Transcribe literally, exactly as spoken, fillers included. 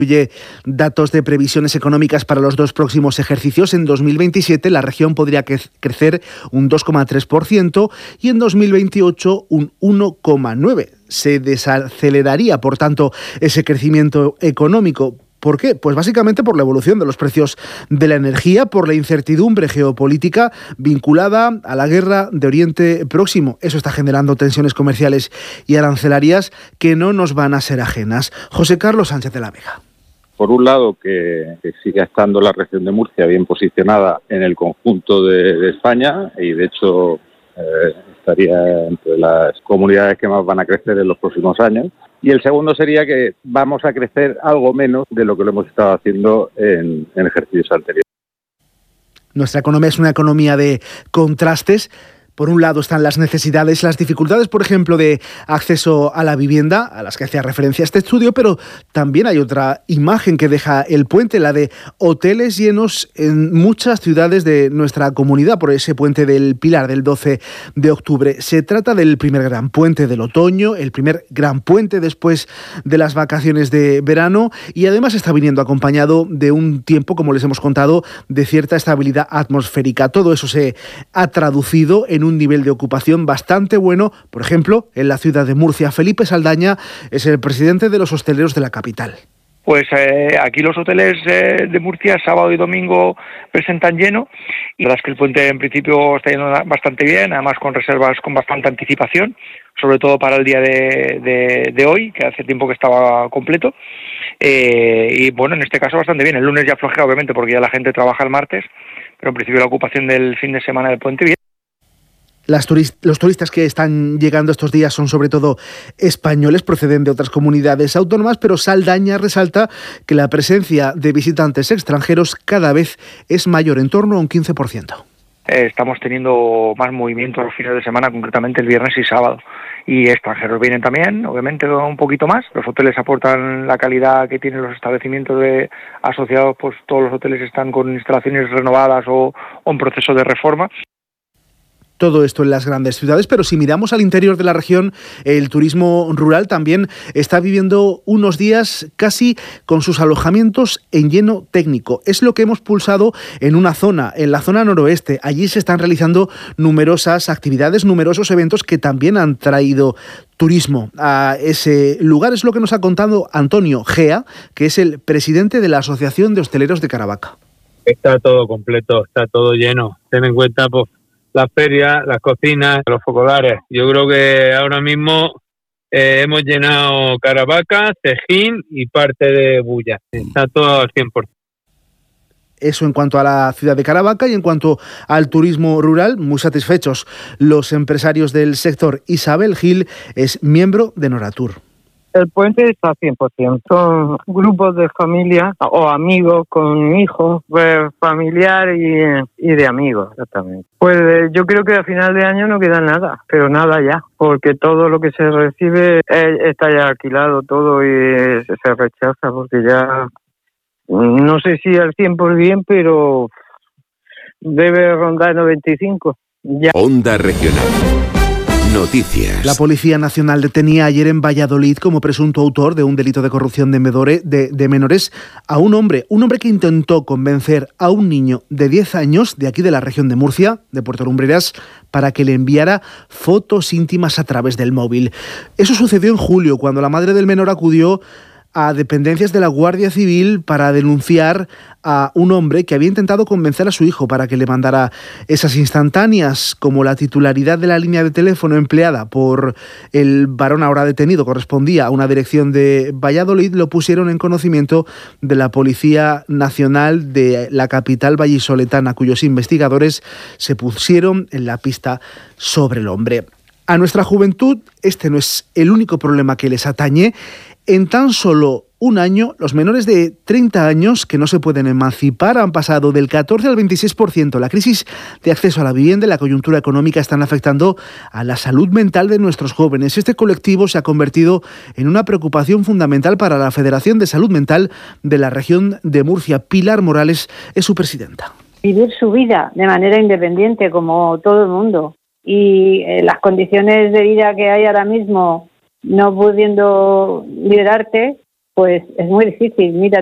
Incluye datos de previsiones económicas para los dos próximos ejercicios. En dos mil veintisiete la región podría crecer un dos coma tres por ciento y en dos mil veintiocho un uno coma nueve por ciento. Se desaceleraría, por tanto, ese crecimiento económico. ¿Por qué? Pues básicamente por la evolución de los precios de la energía, por la incertidumbre geopolítica vinculada a la guerra de Oriente Próximo. Eso está generando tensiones comerciales y arancelarias que no nos van a ser ajenas. José Carlos Sánchez de la Vega. Por un lado, que, que siga estando la región de Murcia bien posicionada en el conjunto de, de España y, de hecho, eh, estaría entre las comunidades que más van a crecer en los próximos años. Y el segundo sería que vamos a crecer algo menos de lo que lo hemos estado haciendo en, en ejercicios anteriores. Nuestra economía es una economía de contrastes. Por un lado están las necesidades, las dificultades, por ejemplo, de acceso a la vivienda, a las que hacía referencia este estudio, pero también hay otra imagen que deja el puente, la de hoteles llenos en muchas ciudades de nuestra comunidad por ese puente del Pilar del doce de octubre. Se trata del primer gran puente del otoño, el primer gran puente después de las vacaciones de verano y además está viniendo acompañado de un tiempo, como les hemos contado, de cierta estabilidad atmosférica. Todo eso se ha traducido en un nivel de ocupación bastante bueno, por ejemplo, en la ciudad de Murcia. Felipe Saldaña es el presidente de los hosteleros de la capital. Pues eh, aquí los hoteles eh, de Murcia, sábado y domingo, presentan lleno. Y la verdad es que el puente en principio está yendo bastante bien, además con reservas con bastante anticipación, sobre todo para el día de, de, de hoy, que hace tiempo que estaba completo. Eh, y bueno, en este caso bastante bien. El lunes ya flojea, obviamente, porque ya la gente trabaja el martes, pero en principio la ocupación del fin de semana del puente bien. Las turist- los turistas que están llegando estos días son sobre todo españoles, proceden de otras comunidades autónomas, pero Saldaña resalta que la presencia de visitantes extranjeros cada vez es mayor, en torno a un quince por ciento. Eh, estamos teniendo más movimiento los fines de semana, concretamente el viernes y sábado. Y extranjeros vienen también, obviamente un poquito más. Los hoteles aportan la calidad que tienen los establecimientos de, asociados, pues todos los hoteles están con instalaciones renovadas o, o en proceso de reforma. Todo esto en las grandes ciudades, pero si miramos al interior de la región, el turismo rural también está viviendo unos días casi con sus alojamientos en lleno técnico. Es lo que hemos pulsado en una zona, en la zona noroeste. Allí se están realizando numerosas actividades, numerosos eventos que también han traído turismo a ese lugar. Es lo que nos ha contado Antonio Gea, que es el presidente de la Asociación de Hosteleros de Caravaca. Está todo completo, está todo lleno. Ten en cuenta, pues, las ferias, las cocinas, los focolares. Yo creo que ahora mismo eh, hemos llenado Caravaca, Cejín y parte de Bulla. Está todo al cien por ciento. Eso en cuanto a la ciudad de Caravaca y en cuanto al turismo rural, muy satisfechos los empresarios del sector. Isabel Gil es miembro de Noratur. El puente está al cien por ciento. Son grupos de familia o amigos con hijos, pues, familiar y, y de amigos, exactamente. Pues eh, yo creo que a final de año no queda nada, pero nada ya, porque todo lo que se recibe eh, está ya alquilado todo y eh, se rechaza, porque ya no sé si al cien por ciento, pero debe rondar noventa y cinco. Ya. Onda Regional. Noticias. La Policía Nacional detenía ayer en Valladolid como presunto autor de un delito de corrupción de, medore, de, de menores a un hombre, un hombre que intentó convencer a un niño de diez años de aquí de la región de Murcia, de Puerto Lumbreras, para que le enviara fotos íntimas a través del móvil. Eso sucedió en julio, cuando la madre del menor acudió a dependencias de la Guardia Civil para denunciar a un hombre que había intentado convencer a su hijo para que le mandara esas instantáneas. Como la titularidad de la línea de teléfono empleada por el varón ahora detenido correspondía a una dirección de Valladolid, lo pusieron en conocimiento de la Policía Nacional de la capital vallisoletana, cuyos investigadores se pusieron en la pista sobre el hombre. A nuestra juventud este no es el único problema que les atañe. En tan solo un año, los menores de treinta años que no se pueden emancipar han pasado del catorce al veintiséis por ciento. La crisis de acceso a la vivienda y la coyuntura económica están afectando a la salud mental de nuestros jóvenes. Este colectivo se ha convertido en una preocupación fundamental para la Federación de Salud Mental de la región de Murcia. Pilar Morales es su presidenta. Vivir su vida de manera independiente como todo el mundo y eh, las condiciones de vida que hay ahora mismo, no pudiendo liberarte, pues es muy difícil. Mira,